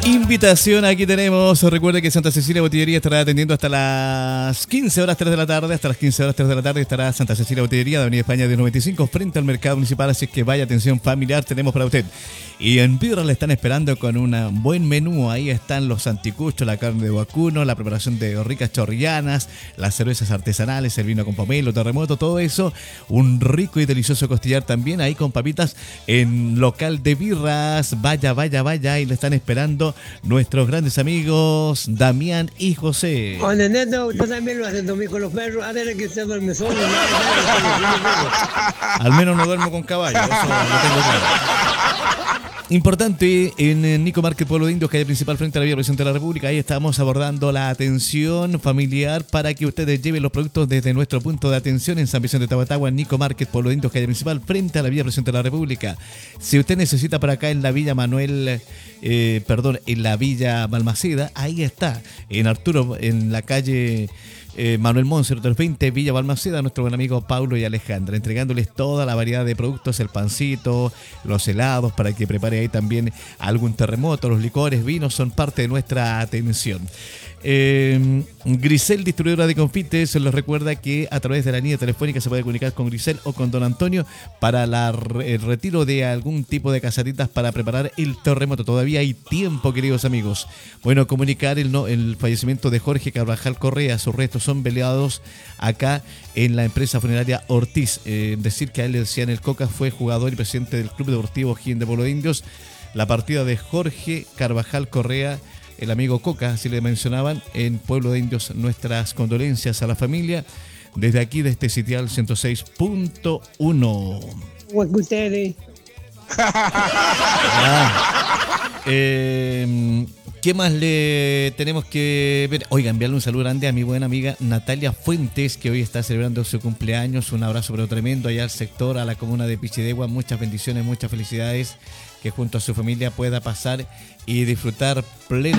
Invitación, aquí tenemos. Recuerde que Santa Cecilia Botillería estará atendiendo hasta las 15 horas 3 de la tarde. Hasta las 15 horas 3 de la tarde estará Santa Cecilia Botillería de Avenida España de 95 frente al mercado municipal. Así que vaya, atención familiar tenemos para usted. Y en Birra le están esperando con un buen menú. Ahí están los anticuchos, la carne de vacuno, la preparación de ricas chorrillanas, las cervezas artesanales, el vino con pomelo, terremoto, todo eso. Un rico y delicioso costillar también ahí con papitas en local de birras. Vaya, vaya, vaya. Y le están esperando nuestros grandes amigos Damián y José. Oye, Neto, usted también lo hace dormir con los perros. A ver que usted duerme solo. Al menos no duermo con caballo, eso lo tengo claro. Importante, en Nico Market Pueblo de Indios, calle principal frente a la Vía Presidente de la República, ahí estamos abordando la atención familiar para que ustedes lleven los productos desde nuestro punto de atención en San Vicente de Tabatagua, en Nico Market Pueblo de Indios, calle principal frente a la Vía Presidente de la República. Si usted necesita para acá en la Villa en la Villa Balmaceda, ahí está, en Arturo, en la calle Manuel Monser, 20, Villa Balmaceda, nuestro buen amigo Paulo y Alejandra, entregándoles toda la variedad de productos, el pancito, los helados, para que prepare ahí también algún terremoto, los licores, vinos, son parte de nuestra atención. Grisel, distribuidora de confites, les recuerda que a través de la línea telefónica se puede comunicar con Grisel o con Don Antonio para el retiro de algún tipo de casatitas para preparar el terremoto. Todavía hay tiempo, queridos amigos. Bueno, comunicar el fallecimiento de Jorge Carvajal Correa. Sus restos son velados acá en la empresa funeraria Ortiz. Decir que a él le decían el Coca, fue jugador y presidente del Club Deportivo O'Higgins de Pueblo de Indios. La partida de Jorge Carvajal Correa, el amigo Coca, así le mencionaban, en Pueblo de Indios, nuestras condolencias a la familia, desde aquí, de este sitial 106.1. Ustedes. ¿Qué más le tenemos que ver? Oiga, enviarle un saludo grande a mi buena amiga Natalia Fuentes, que hoy está celebrando su cumpleaños. Un abrazo pero tremendo allá al sector, a la comuna de Pichidegua. Muchas bendiciones, muchas felicidades, que junto a su familia pueda pasar y disfrutar plenamente